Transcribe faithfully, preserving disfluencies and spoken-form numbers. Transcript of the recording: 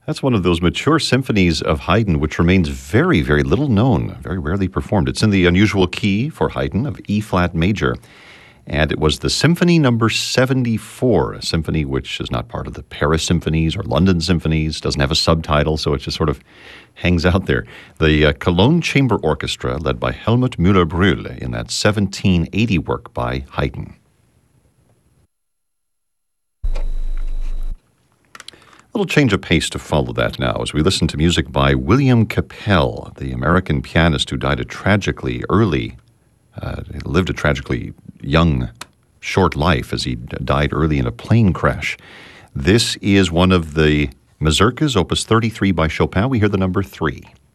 That's one of those mature symphonies of Haydn, which remains very, very little known, very rarely performed. It's in the unusual key for Haydn of E-flat major. And it was the Symphony Number seventy-four, a symphony which is not part of the Paris symphonies or London symphonies, doesn't have a subtitle, so it just sort of hangs out there. The uh, Cologne Chamber Orchestra, led by Helmut Müller-Brühl, in that seventeen eighty work by Haydn. A little change of pace to follow that now as we listen to music by William Capell, the American pianist who died a tragically early Uh, lived a tragically young, short life as he died early in a plane crash. This is one of the mazurkas, opus thirty-three by Chopin. We hear the number three.